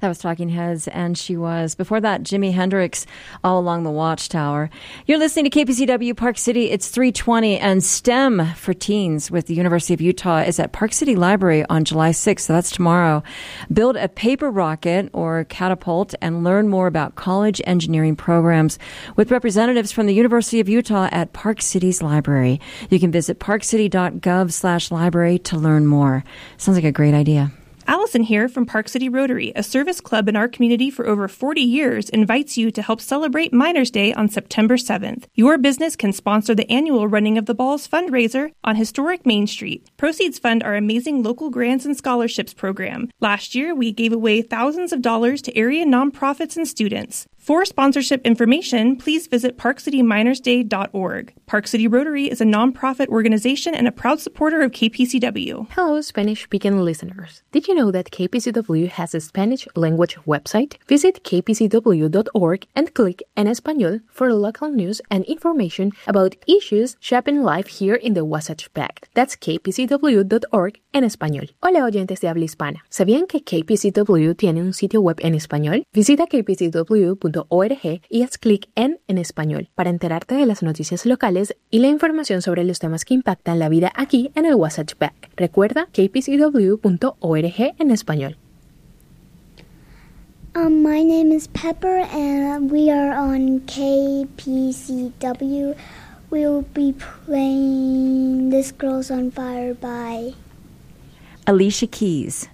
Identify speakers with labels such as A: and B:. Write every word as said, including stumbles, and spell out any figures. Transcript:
A: That was Talking Heads, and she was, before that, Jimi Hendrix, All Along the Watchtower. You're listening to K P C W Park City. It's three twenty, and STEM for Teens with the University of Utah is at Park City Library on July sixth, so that's tomorrow. Build a paper rocket or catapult and learn more about college engineering programs with representatives from the University of Utah at Park City's library. You can visit parkcity.gov slash library to learn more. Sounds like a great idea.
B: Allison here from Park City Rotary, a service club in our community for over forty years, invites you to help celebrate Miners' Day on September seventh. Your business can sponsor the annual Running of the Balls fundraiser on historic Main Street. Proceeds fund our amazing local grants and scholarships program. Last year, we gave away thousands of dollars to area nonprofits and students. For sponsorship information, please visit park city miners day dot org. Park City Rotary is a nonprofit organization and a proud supporter of K P C W.
C: Hello, Spanish-speaking listeners. Did you know that K P C W has a Spanish language website? Visit k p c w dot org and click En Español for local news and information about issues shaping life here in the Wasatch Pact. That's k p c w dot org en español. Hola, oyentes de habla hispana. ¿Sabían que K P C W tiene un sitio web en español? Visita k p c w punto org y haz clic en En Español para enterarte de las noticias locales y la información sobre los temas que impactan la vida aquí en el Wasatch Pact. Recuerda k p c w punto org en español.
D: Um, my name is Pepper, and we are on K P C W. We'll be playing This Girl's on Fire by
A: Alicia Keys.